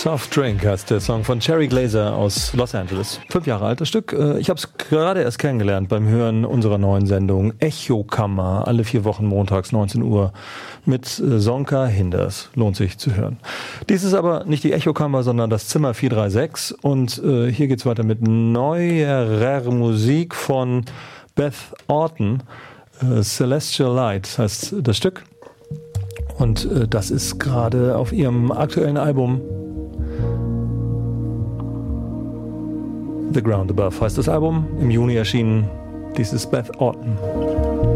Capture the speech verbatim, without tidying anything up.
Soft Drink heißt der Song von Cherry Glazer aus Los Angeles. Fünf Jahre alt das Stück. Ich habe es gerade erst kennengelernt beim Hören unserer neuen Sendung Echokammer. Alle vier Wochen montags neunzehn Uhr mit Sonka Hinders. Lohnt sich zu hören. Dies ist aber nicht die Echokammer, sondern das Zimmer vier drei sechs. Und äh, hier geht's weiter mit neuerer Musik von Beth Orton. Äh, Celestial Light heißt das Stück. Und äh, das ist gerade auf ihrem aktuellen Album The Ground Above heißt das Album, im Juni erschienen. Dies ist Beth Orton.